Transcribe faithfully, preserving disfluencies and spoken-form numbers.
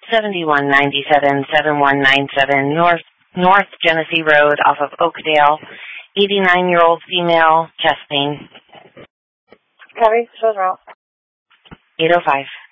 seventy-one ninety-seven, seventy-one ninety-seven North North Genesee Road off of Oakdale. eighty-nine-year-old female, chest pain. Copy. Shows route. eight oh five.